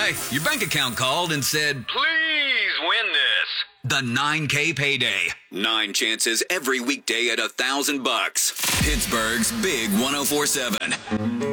Hey, your bank account called and said, "Please win this." The 9K payday. 9 chances every weekday at $1,000. Pittsburgh's Big 104.7.